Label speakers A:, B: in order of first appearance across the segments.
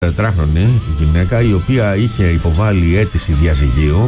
A: 4χρονη γυναίκα, η οποία είχε υποβάλει αίτηση διαζυγίου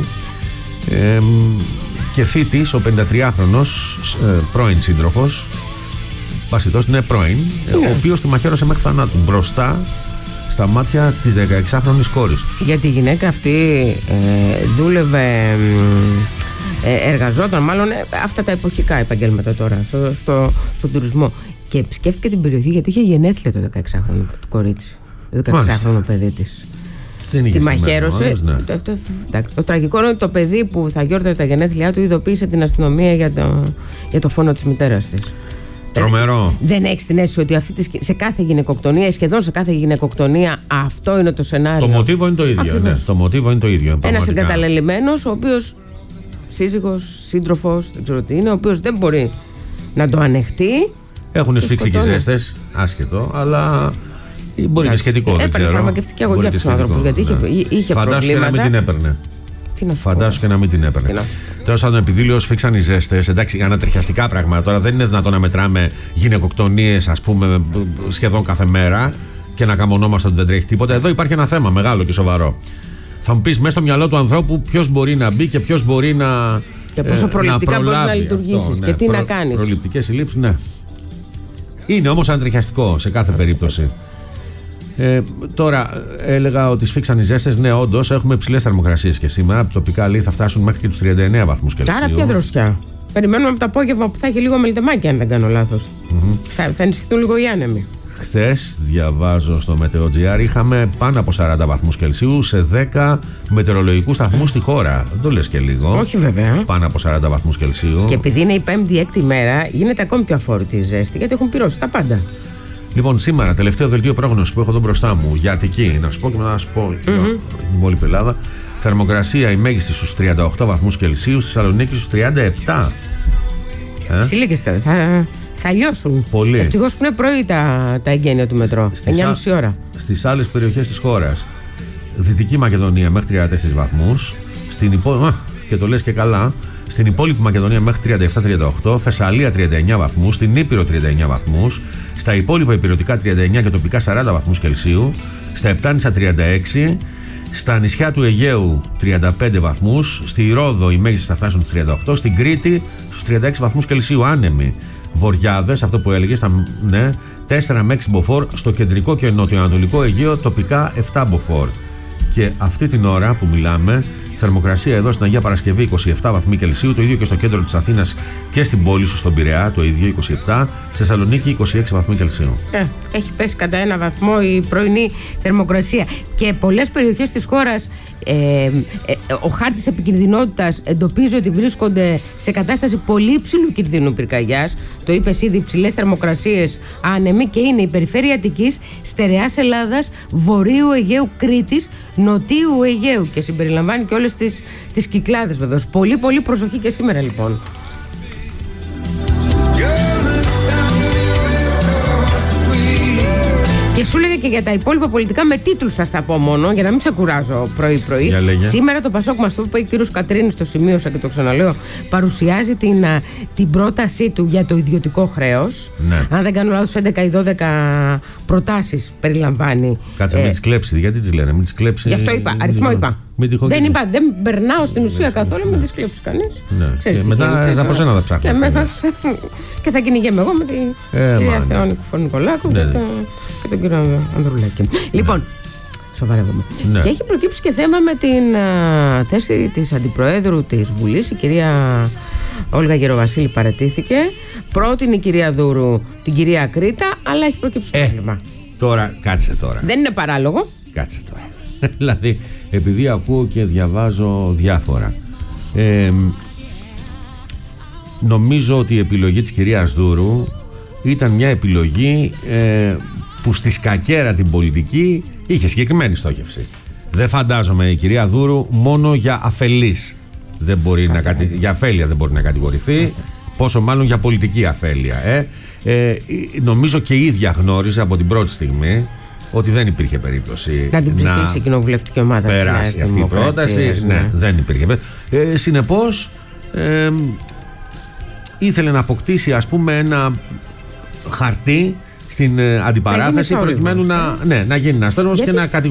A: και θήτης, ο 53χρονος πρώην σύντροφος, βασιτός, ναι, πρώην, ο οποίος τη μαχαίρωσε μέχρι θανάτου μπροστά στα μάτια της 16χρονης κόρης τους.
B: Γιατί η γυναίκα αυτή δούλευε, εργαζόταν μάλλον αυτά τα εποχικά επαγγέλματα τώρα στον τουρισμό, και επισκέφθηκε την περιοχή γιατί είχε γενέθλια το 16χρονο κορίτσι, το 16χρονο παιδί της. Τη μαχαίρωσε. Το τραγικό είναι ότι το παιδί που θα γιόρταζε τα γενέθλιά του ειδοποίησε την αστυνομία για το φόνο της μητέρας της.
A: Τρομερό.
B: Δεν έχεις την αίσθηση ότι σε κάθε γυναικοκτονία, σχεδόν σε κάθε γυναικοκτονία, αυτό είναι το σενάριο?
A: Το μοτίβο είναι το ίδιο. Ναι, το μοτίβο είναι το ίδιο.
B: Ένας εγκαταλελειμμένος, ο οποίος σύζυγος, σύντροφος, δεν ξέρω τι είναι, ο οποίος δεν μπορεί να το ανεχτεί.
A: Έχουν σφίξει και ζέστες, άσχετο, αλλά μπορεί να είναι σχετικό.
B: Έπαιρνε φαρμακευτική αγωγή αυτός ο άνθρωπος, γιατί είχε προβλήματα.
A: Φαντάσου και να μην την έπαιρνε. Φαντάσου και να μην την έπαιρνε. Τέλος πάντων, επειδή λίγο σφίξαν οι ζέστες, εντάξει, ανατριχιαστικά πράγματα. Τώρα δεν είναι δυνατόν να μετράμε γυναικοκτονίες, ας πούμε, σχεδόν κάθε μέρα και να καμονόμαστε ότι δεν τρέχει τίποτα. Εδώ υπάρχει ένα θέμα μεγάλο και σοβαρό. Θα μου πεις, μέσα στο μυαλό του ανθρώπου ποιος μπορεί να μπει και ποιος μπορεί να.
B: Και πόσο προληπτικά μπορεί να λειτουργήσεις και τι να κάνεις.
A: Προληπτικές συλλήψεις, ναι. Είναι όμως ανατριχιαστικό σε κάθε περίπτωση. Τώρα έλεγα ότι σφίξαν οι ζέστες. Ναι, όντως έχουμε υψηλές θερμοκρασίες και σήμερα. Τοπικά λέει θα φτάσουν μέχρι και τους 39 βαθμούς Κελσίου.
B: Άρα ποια δροσιά? Περιμένουμε από το απόγευμα που θα έχει λίγο μελτεμάκι, αν δεν κάνω λάθος. Θα ενισχυθούν λίγο οι άνεμοι.
A: Χθες, διαβάζω στο Meteo.gr, είχαμε πάνω από 40 βαθμούς Κελσίου σε 10 μετεωρολογικούς σταθμούς στη χώρα. Δεν το λες και λίγο?
B: Όχι, βέβαια.
A: Πάνω από 40 βαθμούς Κελσίου.
B: Και επειδή είναι η 5η-6η μέρα, γίνεται ακόμη πιο αφόρητη η ζέστη, γιατί έχουν πυρώσει τα πάντα.
A: Λοιπόν, σήμερα, τελευταίο δελτίο πρόγνωσης που έχω εδώ μπροστά μου, για Αττική, να σου πω και μετά να σου πω την υπόλοιπη Ελλάδα. Θερμοκρασία η μέγιστη στους 38 βαθμούς Κελσίου, στη Θεσσαλονίκη στους 37.
B: Φίλοι, θα λιώσουν.
A: Πολύ.
B: Ευτυχώς που είναι πρωί τα εγγένεια του μετρό. 9.30 ώρα.
A: Στις άλλες περιοχές της χώρας, Δυτική Μακεδονία μέχρι 34 βαθμούς. Και το λες και καλά. Στην υπόλοιπη Μακεδονία μέχρι 37-38, Θεσσαλία 39 βαθμούς, στην Ήπειρο 39 βαθμούς, στα υπόλοιπα υπηρετικά 39 και τοπικά 40 βαθμούς Κελσίου, στα Επτάνησα 36, στα νησιά του Αιγαίου 35 βαθμούς, στη Ρόδο οι μέγιστες θα φτάσουν στους 38, στην Κρήτη στους 36 βαθμούς Κελσίου άνεμοι. Βοριάδες, αυτό που έλεγες, 4 με 6 μποφόρ, στο κεντρικό και νοτιοανατολικό Αιγαίο τοπικά 7 μποφόρ. Και αυτή την ώρα που μιλάμε, θερμοκρασία εδώ στην Αγία Παρασκευή 27 βαθμοί Κελσίου, το ίδιο και στο κέντρο της Αθήνας και στην πόλη σου, στον Πειραιά, το ίδιο 27, στη Θεσσαλονίκη 26 βαθμοί Κελσίου.
B: Έχει πέσει κατά 1 βαθμό η πρωινή θερμοκρασία. Και πολλές περιοχές της χώρας, ο χάρτης επικινδυνότητας εντοπίζει ότι βρίσκονται σε κατάσταση πολύ υψηλού κινδύνου πυρκαγιάς. Το είπες ήδη, υψηλές θερμοκρασίες, άνεμοι, και είναι η περιφέρεια Αττικής, στερεάς Ελλάδας, Βορείου Αιγαίου, Κρήτης, Νοτίου Αιγαίου, και συμπεριλαμβάνει και όλες τις Κυκλάδες βεβαίως. Πολύ πολύ προσοχή και σήμερα λοιπόν. Και σου έλεγα και για τα υπόλοιπα πολιτικά με τίτλους, θα στα πω μόνο, για να μην ξεκουράζω πρωί-πρωί. Σήμερα το Πασόκ, μας το είπε ο κύριος Κατρίνης, το σημείωσα και το ξαναλέω, παρουσιάζει την πρότασή του για το ιδιωτικό χρέος.
A: Ναι.
B: Αν δεν κάνω λάθος, 11 ή 12 προτάσεις περιλαμβάνει.
A: Κάτσε, μην τις κλέψει. Γιατί τις λένε, μην τις κλέψει.
B: Γι' αυτό είπα, αριθμό είπα. Δεν περνάω στην ουσία καθόλου, μην τις κλέψει κανείς.
A: Ναι. Και μετά από σένα θα ψάχνω.
B: Και θα κυνηγέμαι εγώ με την κυρία Θεόνη Κουφωνικολάκου και τον κύριο Ανδρουλάκη. Λοιπόν, σοβαρεύομαι. Και έχει προκύψει και θέμα με την θέση της Αντιπροέδρου της Βουλής. Η κυρία Όλγα Γεροβασίλη παραιτήθηκε. Πρότεινε η κυρία Δούρου την κυρία Κρήτα, αλλά έχει προκύψει πρόβλημα.
A: Τώρα, κάτσε τώρα.
B: Δεν είναι παράλογο.
A: Κάτσε τώρα. Δηλαδή, επειδή ακούω και διαβάζω διάφορα, νομίζω ότι η επιλογή της κυρίας Δούρου ήταν μια επιλογή που στη σκακέρα την πολιτική είχε συγκεκριμένη στόχευση. Δεν φαντάζομαι η κυρία Δούρου μόνο για αφελής για αφέλεια δεν μπορεί να κατηγορηθεί, πόσο μάλλον για πολιτική αφέλεια. Νομίζω και η ίδια γνώριζε από την πρώτη στιγμή ότι δεν υπήρχε περίπτωση
B: να την ψηφίσει η κοινοβουλευτική ομάδα,
A: περάσει αυτή η πρόταση. Ναι, δεν υπήρχε. Συνεπώς ήθελε να αποκτήσει, ας πούμε, ένα χαρτί στην αντιπαράθεση προκειμένου να γίνει ένας τόνος και να κατηγορήσει